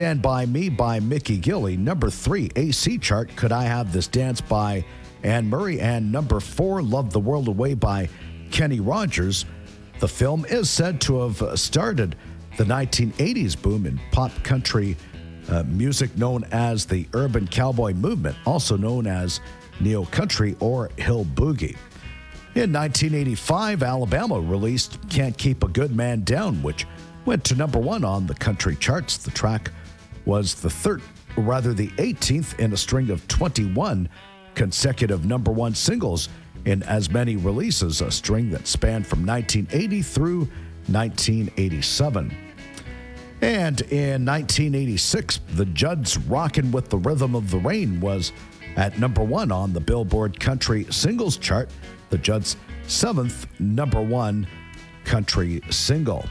And By Me by Mickey Gilley. Number 3, AC chart, Could I Have This Dance by Anne Murray. And number 4, Love the World Away by Kenny Rogers. The film is said to have started the 1980s boom in pop country music known as the urban cowboy movement, also known as neo-country or hill boogie. In 1985, Alabama released Can't Keep a Good Man Down, which went to number 1 on the country charts. The track was the 18th in a string of 21 consecutive number 1 singles in as many releases, a string that spanned from 1980 through 1987. And in 1986, the Judds' Rockin' with the Rhythm of the Rain was at number 1 on the Billboard Country Singles Chart, the Judds' 7th number 1 country single.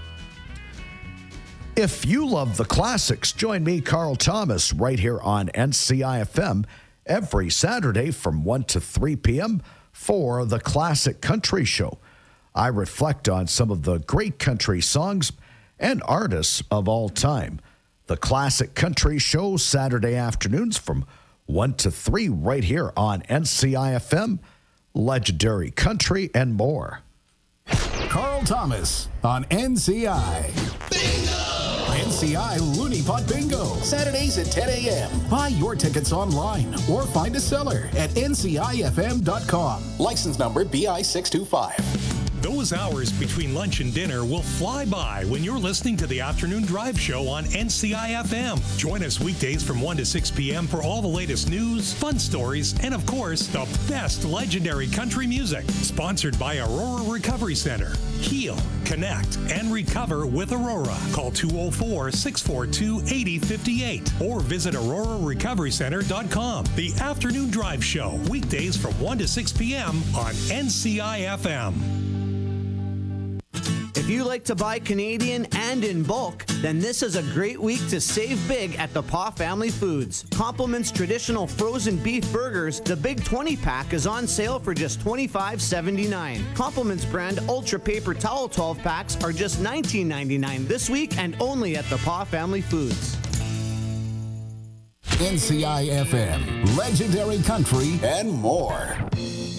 If you love the classics, join me, Carl Thomas, right here on NCIFM every Saturday from 1 to 3 p.m. for the Classic Country Show. I reflect on some of the great country songs and artists of all time. The Classic Country Show, Saturday afternoons from 1 to 3 right here on NCIFM, legendary country, and more. Carl Thomas on NCI. Bingo! NCI Looney Pot Bingo, Saturdays at 10 a.m. Buy your tickets online or find a seller at ncifm.com. License number BI 625. Those hours between lunch and dinner will fly by when you're listening to the Afternoon Drive Show on NCI-FM. Join us weekdays from 1 to 6 p.m. for all the latest news, fun stories, and of course, the best legendary country music. Sponsored by Aurora Recovery Center. Heal, connect, and recover with Aurora. Call 204-642-8058 or visit aurorarecoverycenter.com. The Afternoon Drive Show, weekdays from 1 to 6 p.m. on NCI-FM. If you like to buy Canadian and in bulk, then this is a great week to save big at the Paw Family Foods. Compliments traditional frozen beef burgers, the big 20-pack is on sale for just $25.79. Compliments brand Ultra Paper Towel 12-packs are just $19.99 this week and only at the Paw Family Foods. NCI FM, legendary country, and more.